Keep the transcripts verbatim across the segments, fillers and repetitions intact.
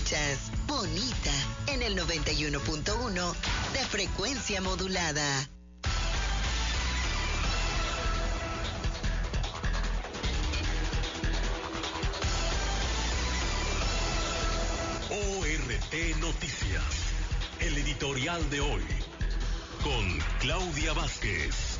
Escuchas Bonita en el noventa y uno punto uno de frecuencia modulada. O R T Noticias, el editorial de hoy, con Claudia Vázquez.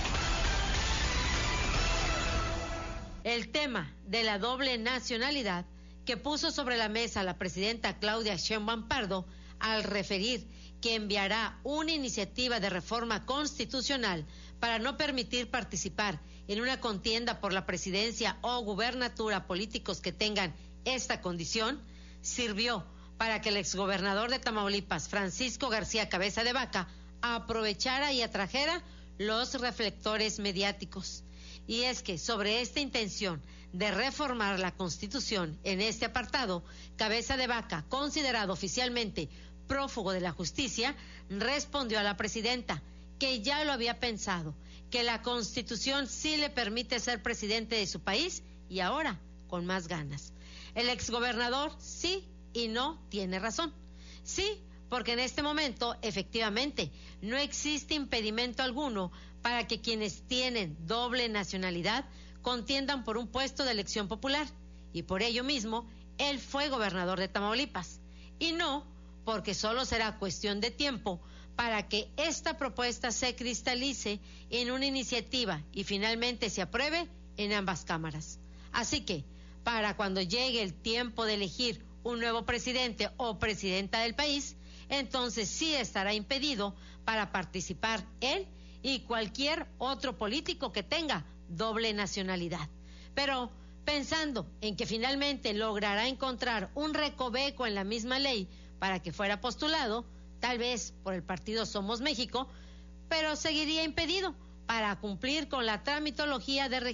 El tema de la doble nacionalidad que puso sobre la mesa la presidenta Claudia Sheinbaum Pardo al referir que enviará una iniciativa de reforma constitucional para no permitir participar en una contienda por la presidencia o gubernatura a políticos que tengan esta condición, sirvió para que el exgobernador de Tamaulipas, Francisco García Cabeza de Vaca, aprovechara y atrajera los reflectores mediáticos. Y es que sobre esta intención de reformar la Constitución en este apartado, Cabeza de Vaca, considerado oficialmente prófugo de la justicia, respondió a la presidenta que ya lo había pensado, que la Constitución sí le permite ser presidente de su país y ahora con más ganas. El exgobernador sí y no tiene razón. Sí, porque en este momento, efectivamente, no existe impedimento alguno para que quienes tienen doble nacionalidad contiendan por un puesto de elección popular, y por ello mismo, él fue gobernador de Tamaulipas, y no porque solo será cuestión de tiempo para que esta propuesta se cristalice en una iniciativa y finalmente se apruebe en ambas cámaras. Así que, para cuando llegue el tiempo de elegir un nuevo presidente o presidenta del país, entonces sí estará impedido para participar él y cualquier otro político que tenga doble nacionalidad. Pero pensando en que finalmente logrará encontrar un recoveco en la misma ley para que fuera postulado, tal vez por el partido Somos México, pero seguiría impedido para cumplir con la tramitología de